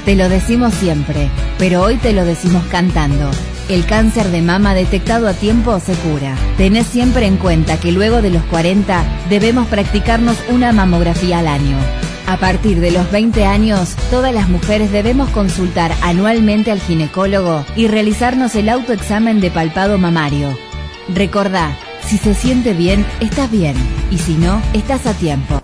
Te lo decimos siempre, pero hoy te lo decimos cantando. El cáncer de mama detectado a tiempo se cura. Tenés siempre en cuenta que luego de los 40 debemos practicarnos una mamografía al año. A partir de los 20 años, todas las mujeres debemos consultar anualmente al ginecólogo y realizarnos el autoexamen de palpado mamario. Recordá, si se siente bien, estás bien, y si no, estás a tiempo.